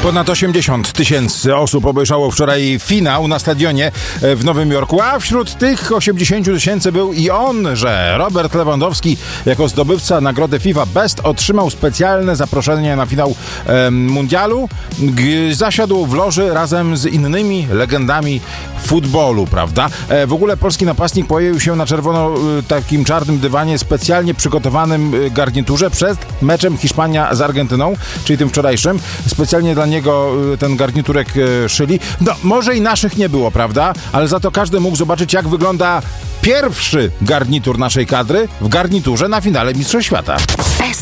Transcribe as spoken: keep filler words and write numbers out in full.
Ponad osiemdziesiąt tysięcy osób obejrzało wczoraj finał na stadionie w Nowym Jorku, a wśród tych osiemdziesięciu tysięcy był i on, że Robert Lewandowski jako zdobywca nagrody FIFA Best otrzymał specjalne zaproszenie na finał e, mundialu. G- zasiadł w loży razem z innymi legendami futbolu, prawda? E, w ogóle polski napastnik pojawił się na czerwono e, takim czarnym dywanie specjalnie przygotowanym e, garniturze przed meczem Hiszpania z Argentyną, czyli tym wczorajszym. Specjalnie dla niego e, ten garniturek e, szyli. No, może i naszych nie było, prawda? Ale za to każdy mógł zobaczyć, jak wygląda pierwszy garnitur naszej kadry w garniturze na finale Mistrzostw Świata.